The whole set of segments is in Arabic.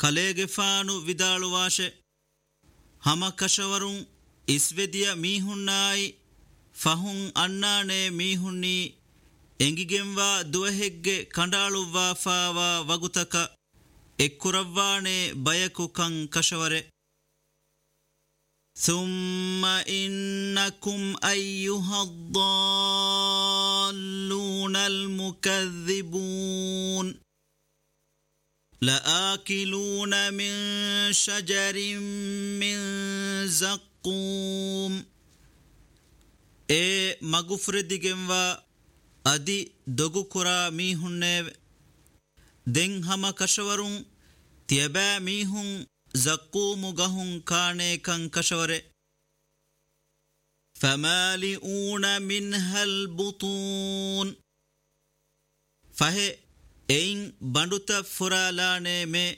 ಕಲೆಗೆಫಾನು ವಿದಾಳುವಾಶೆ ಹಮ ಕಶವರುಂ ಇಸ್ವೆದಿಯ ಮೀಹುಣ್ಣಾಯಿ ಫಹುಂ ಅಣ್ಣಾಣೆ ಮೀಹುಣ್ಣಿ ಎಂಗಿಗೆಂವಾ ದುವಹೆಗ್ಗೆ ಕಂಡಾಳುವ್ವಾಫಾವಾ ವಗುತಕ ಎಕ್ಕುರವ್ವಾಣೆ ಬಯಕು ಕಂ ಕಶವರೆ ثم إنكم أيها الضالون المكذبون لآكلون من شجر من زقوم مغفردگنوا أدي دغو كرا ميهن دين هما كشورون تيبا ميهن زقوم غهن كاني كان كشوره فمالئون منها البطون فهي اين بندوت فرالانه مي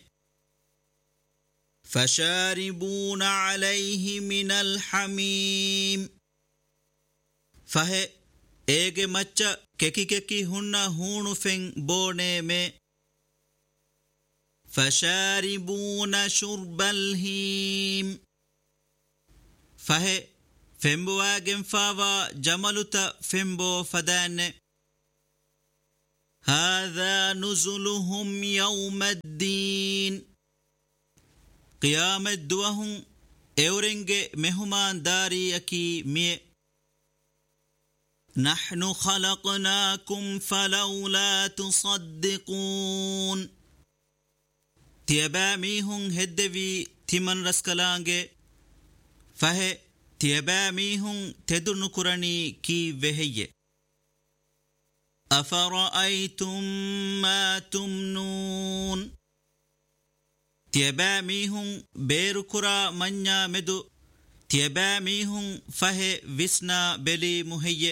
فشاربون عليه من الحميم فهي ايگه مچ ككي ككي هن هونو فين بونه مي فشاربون شرب الهيم فهي فيمبواغن فاوا جملتا فيمبو فدان هذا نزلهم يوم الدين قيام الدوهم اورنگ مهمان داري اكي مي نحن خلقناكم فلولا تصدقون تيبا ميهن هدوي تمن رسكلانگه فهي تيبا ميهن تدن كرني كي وهي أفرأيتم ما تمنون تيبا ميهن بيركرا منيا مدو تيبا ميهن فهي وسنا بلي مهي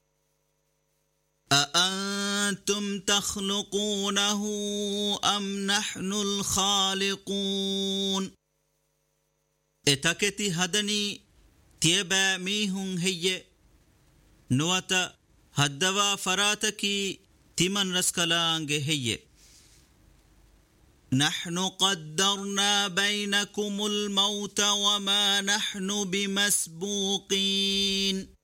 أأنتم تخلقونه أم نحن الخالقون اتكتي هدني تيبا ميهن هي نوتا هدوا فراتكي تمن رسكلانگ هي نحن قدرنا بينكم الموت وما نحن بمسبوقين